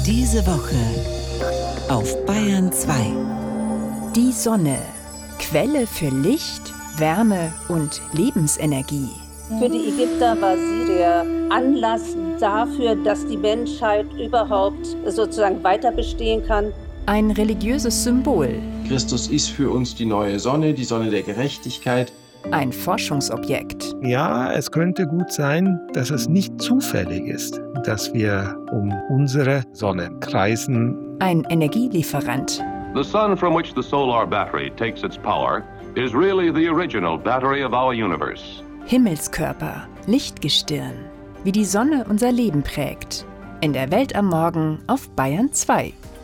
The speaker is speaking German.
Diese Woche auf Bayern 2. Die Sonne. Quelle für Licht, Wärme und Lebensenergie. Für die Ägypter war sie der Anlass dafür, dass die Menschheit überhaupt sozusagen weiter bestehen kann. Ein religiöses Symbol. Christus ist für uns die neue Sonne, die Sonne der Gerechtigkeit. Ein Forschungsobjekt. Ja, es könnte gut sein, dass es nicht zufällig ist, dass wir um unsere Sonne kreisen. Ein Energielieferant. The sun from which the solar battery takes its power is really the original battery of our universe. Himmelskörper, Lichtgestirn. Wie die Sonne unser Leben prägt. In der Welt am Morgen auf Bayern 2.